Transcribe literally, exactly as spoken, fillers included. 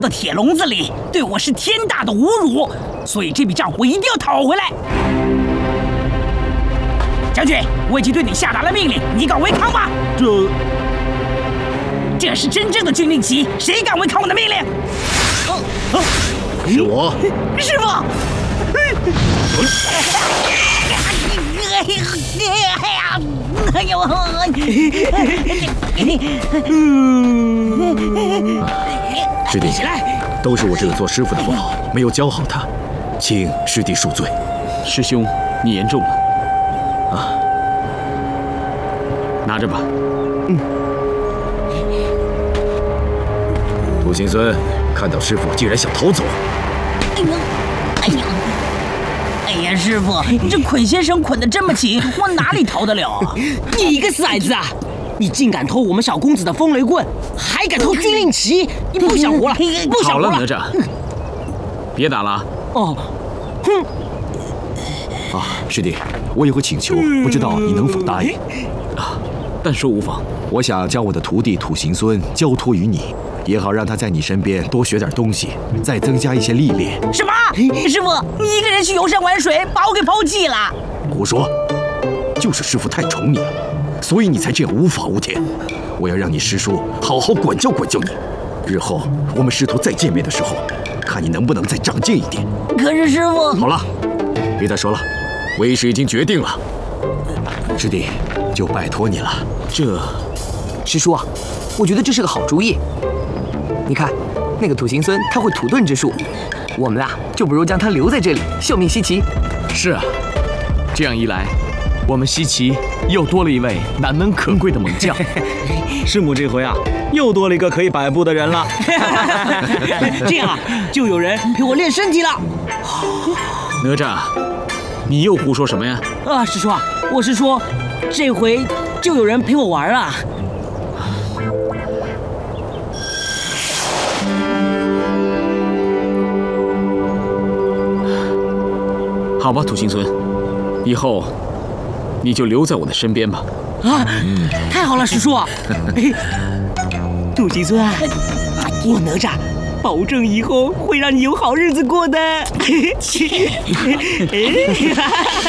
的铁笼子里，对我是天大的侮辱，所以这笔账我一定要讨回来。将军，我已经对你下达了命令，你敢违抗吗？ 这， 这是真正的军令旗，谁敢违抗我的命令？ 是我， 师傅。哎呦！ 师弟，都是我这个做师傅的不好，没有教好他，请师弟恕罪。 师兄，你言重了。 啊， 拿着吧。 嗯。土行孙看到师傅竟然想逃走。 哎呀！哎呀！哎呀，师傅，这捆先生捆得这么紧，我哪里逃得了啊？ 你个崽子啊！你竟敢偷我们小公子的风雷棍，还敢偷军令旗！你不想活了？不想活了！ 好了，哪吒，别打了。 哦，哼！ 啊，师弟，我有个请求，不知道你能否答应？ 啊，但说无妨。 我想将我的徒弟土行孙交托于你，也好让他在你身边多学点东西，再增加一些历练。 什么？师傅，你一个人去游山玩水，把我给抛弃了？ 胡说，就是师傅太宠你了，所以你才这样无法无天。我要让你师叔好好管教管教你，日后我们师徒再见面的时候，看你能不能再长进一点。 可是师傅…… 好了，别再说了，为师已经决定了。师弟，就拜托你了。 这， 师叔啊，我觉得这是个好主意。你看，那个土行孙他会土遁之术，我们啊就不如将他留在这里，效命西岐。 是啊，这样一来，我们西岐又多了一位难能可贵的猛将。 师母这回啊，又多了一个可以摆布的人了。 这样啊，就有人陪我练身体了。 哪吒，你又胡说什么呀？ 啊，师叔啊，我是说，这回就有人陪我玩啊。 好吧，土行孙，以后你就留在我的身边吧。 啊，嗯、太好了，师叔。土行孙啊，我哪吒保证以后会让你有好日子过的。